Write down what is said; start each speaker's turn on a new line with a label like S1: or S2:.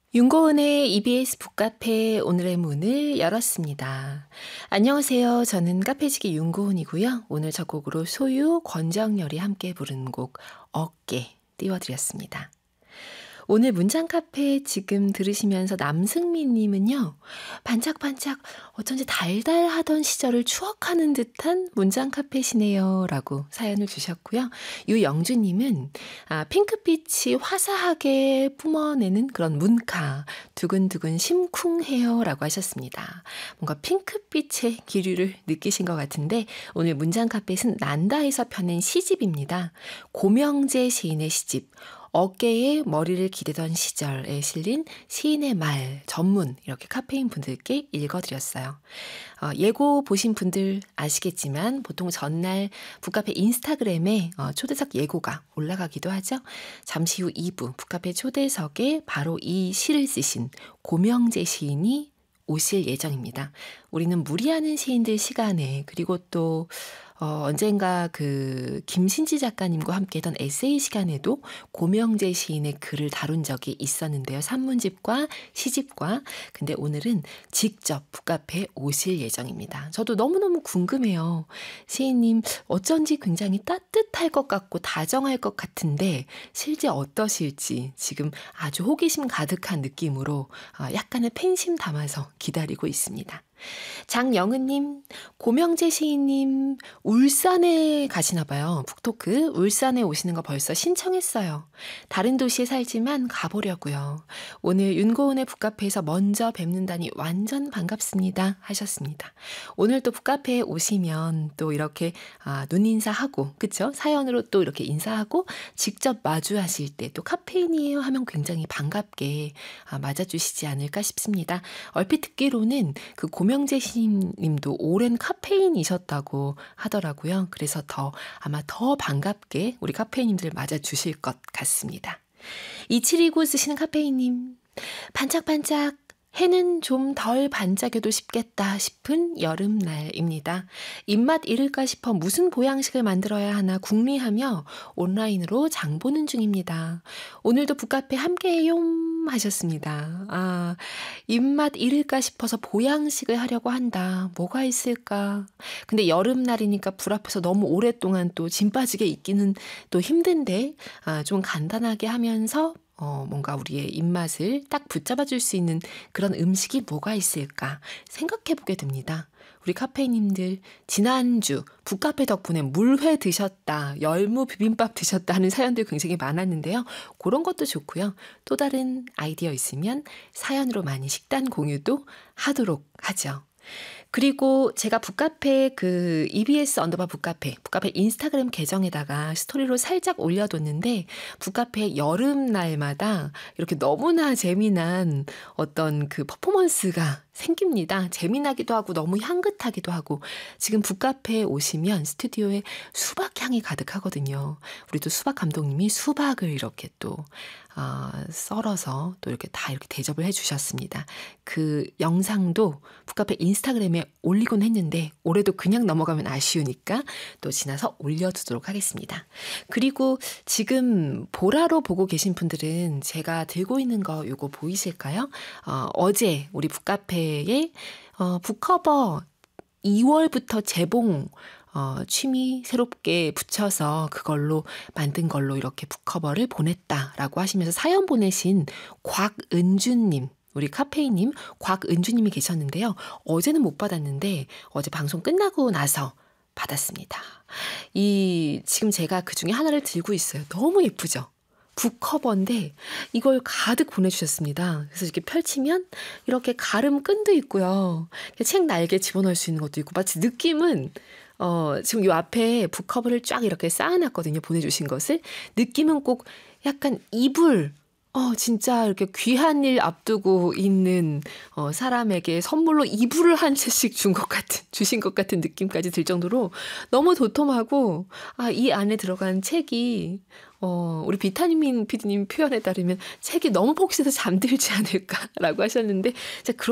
S1: 윤고은의 EBS 북카페 오늘의 문을 열었습니다. 안녕하세요. 저는 카페지기 윤고은이고요. 오늘 첫 곡으로 소유, 권정열이 함께 부른 곡 어깨 띄워드렸습니다. 오늘 문장 카페 지금 들으시면서 남승민 님은요. 반짝반짝 어쩐지 달달하던 시절을 추억하는 듯한 문장 카페시네요. 라고 사연을 주셨고요. 유영주 님은 핑크빛이 화사하게 뿜어내는 그런 문카 두근두근 심쿵해요. 라고 하셨습니다. 뭔가 핑크빛의 기류를 느끼신 것 같은데 오늘 문장 카페는 난다에서 펴낸 시집입니다. 고명재 시인의 시집 어깨에 머리를 기대던 시절에 실린 시인의 말 전문 이렇게 카페인 분들께 읽어드렸어요. 예고 보신 분들 아시겠지만 보통 전날 북카페 인스타그램에 초대석 예고가 올라가기도 하죠. 잠시 후 2부 북카페 초대석에 바로 이 시를 쓰신 고명재 시인이 오실 예정입니다. 우리는 무리하는 시인들 시간에 그리고 또 언젠가 김신지 작가님과 함께 했던 에세이 시간에도 고명재 시인의 글을 다룬 적이 있었는데요. 산문집과 시집과. 근데 오늘은 직접 북카페에 오실 예정입니다. 저도 너무너무 궁금해요. 시인님 어쩐지 굉장히 따뜻할 것 같고 다정할 것 같은데 실제 어떠실지 지금 아주 호기심 가득한 느낌으로 약간의 팬심 담아서 기다리고 있습니다. 장영은님, 고명재 시인님 울산에 가시나 봐요. 북토크 울산에 오시는 거 벌써 신청했어요. 다른 도시에 살지만 가보려고요. 오늘 윤고은의 북카페에서 먼저 뵙는다니 완전 반갑습니다 하셨습니다. 오늘 또 북카페에 오시면 또 이렇게 눈인사하고 그쵸? 사연으로 또 이렇게 인사하고 직접 마주하실 때 또 카페인이에요 하면 굉장히 반갑게 맞아주시지 않을까 싶습니다. 얼핏 듣기로는 그 고명재 시인님도 오랜 카페인이셨다고 하더라고요. 그래서 아마 더 반갑게 우리 카페인님들 맞아주실 것 같습니다. 2729 쓰시는 카페인님, 반짝반짝 해는 좀 덜 반짝여도 싶겠다 싶은 여름날입니다. 입맛 잃을까 싶어 무슨 보양식을 만들어야 하나 궁리하며 온라인으로 장 보는 중입니다. 오늘도 북카페 함께해요 하셨습니다. 입맛 잃을까 싶어서 보양식을 하려고 한다. 뭐가 있을까? 근데 여름날이니까 불 앞에서 너무 오랫동안 또 짐 빠지게 있기는 또 힘든데 좀 간단하게 하면서 뭔가 우리의 입맛을 딱 붙잡아 줄 수 있는 그런 음식이 뭐가 있을까 생각해 보게 됩니다. 우리 카페인님들 지난주 북카페 덕분에 물회 드셨다, 열무 비빔밥 드셨다 하는 사연들 굉장히 많았는데요. 그런 것도 좋고요. 또 다른 아이디어 있으면 사연으로 많이 식단 공유도 하도록 하죠. 그리고 제가 북카페 EBS 언더바 북카페 인스타그램 계정에다가 스토리로 살짝 올려뒀는데 북카페 여름날마다 이렇게 너무나 재미난 어떤 퍼포먼스가 생깁니다. 재미나기도 하고 너무 향긋하기도 하고 지금 북카페에 오시면 스튜디오에 수박향이 가득하거든요. 우리 또 수박 감독님이 수박을 이렇게 또 썰어서 또 이렇게 다 이렇게 대접을 해주셨습니다. 그 영상도 북카페 인스타그램에 올리곤 했는데 올해도 그냥 넘어가면 아쉬우니까 또 지나서 올려두도록 하겠습니다. 그리고 지금 보라로 보고 계신 분들은 제가 들고 있는 거 요거 보이실까요? 어제 우리 북카페에 북커버 2월부터 재봉 취미 새롭게 붙여서 그걸로 만든 걸로 이렇게 북커버를 보냈다라고 하시면서 사연 보내신 곽은주님, 우리 카페인님 곽은주님이 계셨는데요. 어제는 못 받았는데 어제 방송 끝나고 나서 받았습니다. 지금 제가 그 중에 하나를 들고 있어요. 너무 예쁘죠? 북커버인데 이걸 가득 보내주셨습니다. 그래서 이렇게 펼치면 이렇게 가름끈도 있고요. 책 날개 집어넣을 수 있는 것도 있고 마치 느낌은 지금 요 앞에 북커버를 쫙 이렇게 쌓아놨거든요. 보내주신 것을. 느낌은 꼭 약간 이불 진짜 이렇게 귀한 일 앞두고 있는 사람에게 선물로 이불을 한 채씩 주신 것 같은 느낌까지 들 정도로 너무 도톰하고 이 안에 들어간 책이 우리 비타민 PD님 표현에 따르면 책이 너무 폭신해서 잠들지 않을까라고 하셨는데 제가